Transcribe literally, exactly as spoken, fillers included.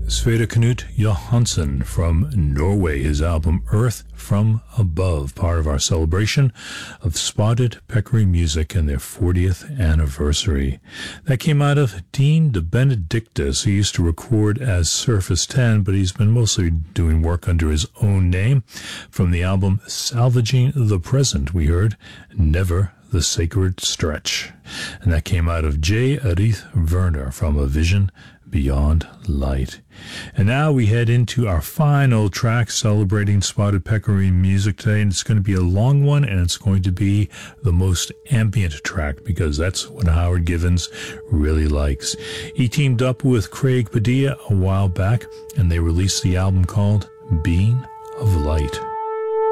Sverre Knut Johansen from Norway, his album Earth from Above, part of our celebration of Spotted Peccary Music and their fortieth anniversary. That came out of Dean De Benedictis. He used to record as Surface ten, but he's been mostly doing work under his own name. From the album Salvaging the Present, we heard Never the Sacred Stretch. And that came out of J. Arith Werner from A Vision Beyond Light. And now we head into our final track celebrating Spotted Peccary music today, and it's going to be a long one, and it's going to be the most ambient track because that's what Howard Givens really likes. He teamed up with Craig Padilla a while back, and they released the album called Being of Light.